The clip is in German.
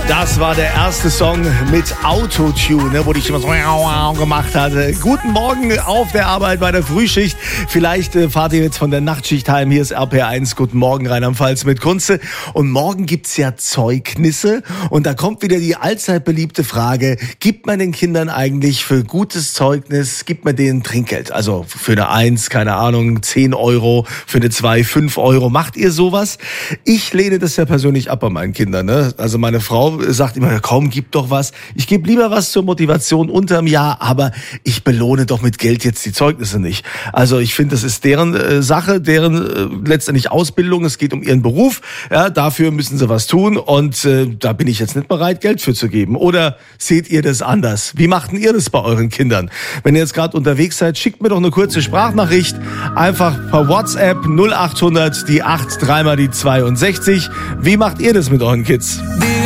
Das war der erste Song mit Autotune, wo ich immer so gemacht hatte. Guten Morgen auf der Arbeit bei der Frühschicht. Vielleicht fahrt ihr jetzt von der Nachtschicht heim. Hier ist RPR1. Guten Morgen, Rheinland-Pfalz mit Kunze. Und morgen gibt's ja Zeugnisse. Und da kommt wieder die allzeit beliebte Frage, gibt man den Kindern eigentlich für gutes Zeugnis, gibt man denen Trinkgeld? Also für eine 1, keine Ahnung, 10 Euro, für eine 2, 5 Euro. Macht ihr sowas? Ich lehne das ja persönlich ab bei meinen Kindern. Ne? Also meine Frau sagt immer, komm, gib doch was. Ich gebe lieber was zur Motivation unterm Jahr, aber ich belohne doch mit Geld jetzt die Zeugnisse nicht. Also ich finde, das ist deren Sache, deren letztendlich Ausbildung. Es geht um ihren Beruf. Ja, dafür müssen sie was tun und da bin ich jetzt nicht bereit, Geld für zu geben. Oder seht ihr das anders? Wie machten ihr das bei euren Kindern? Wenn ihr jetzt gerade unterwegs seid, schickt mir doch eine kurze Sprachnachricht. Einfach per WhatsApp 0800 die 8 3 mal die 62. Wie macht ihr das mit euren Kids?